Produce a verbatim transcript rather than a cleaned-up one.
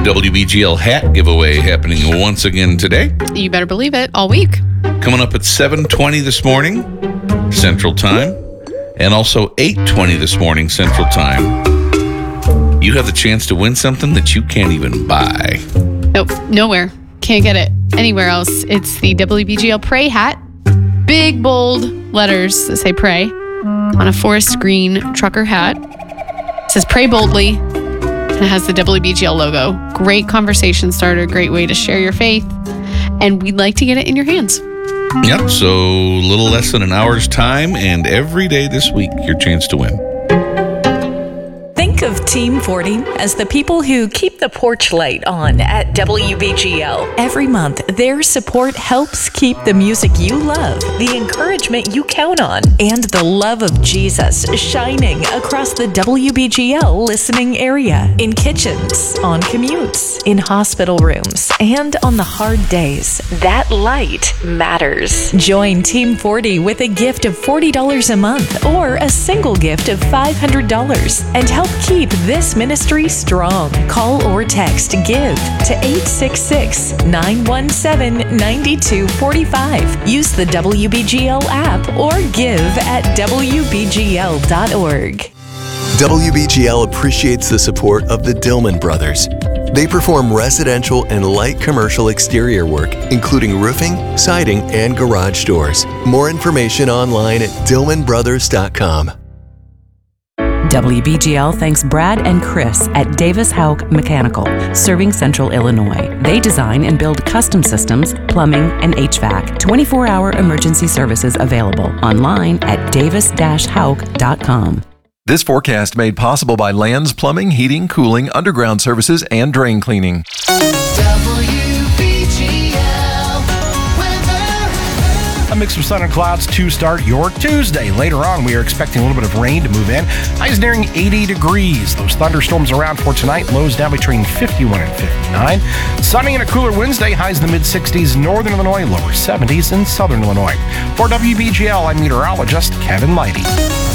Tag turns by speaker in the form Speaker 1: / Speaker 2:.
Speaker 1: W B G L hat giveaway happening once again today.
Speaker 2: You better believe it, all week.
Speaker 1: Coming up at seven twenty this morning, Central Time, and also eight twenty this morning, Central Time. You have the chance to win something that you can't even buy.
Speaker 2: Nope, nowhere. Can't get it anywhere else. It's the W B G L Pray hat. Big, bold letters that say pray on a forest green trucker hat. It says pray boldly. And it has the W B G L logo. Great conversation starter, great way to share your faith. And we'd like to get it in your hands.
Speaker 1: Yep, so a little less than an hour's time, and every day this week, your chance to win.
Speaker 3: Think of Team forty as the people who keep the porch light on at W B G L. Every month, their support helps keep the music you love, the encouragement you count on, and the love of Jesus shining across the W B G L listening area, in kitchens, on commutes, in hospital rooms, and on the hard days. That light matters. Join Team forty with a gift of forty dollars a month or a single gift of five hundred dollars and help keep this ministry strong. Call or text GIVE to eight six six, nine one seven, nine two four five. Use the W B G L app or give at W B G L dot org.
Speaker 4: W B G L appreciates the support of the Dillman Brothers. They perform residential and light commercial exterior work, including roofing, siding, and garage doors. More information online at Dillman Brothers dot com.
Speaker 5: W B G L thanks Brad and Chris at Davis Houck Mechanical, serving Central Illinois. They design and build custom systems, plumbing, and H V A C. twenty-four hour emergency services available online at davis dash houck dot com.
Speaker 6: This forecast made possible by Lands Plumbing, Heating, Cooling, Underground Services, and Drain Cleaning.
Speaker 7: A mix of sun and clouds to start your Tuesday. Later on, we are expecting a little bit of rain to move in. Highs nearing eighty degrees. Those thunderstorms around for tonight. Lows down between fifty-one and fifty-nine. Sunny and a cooler Wednesday. Highs in the mid-sixties. Northern Illinois, lower seventies in southern Illinois. For W B G L, I'm meteorologist Kevin Leidy.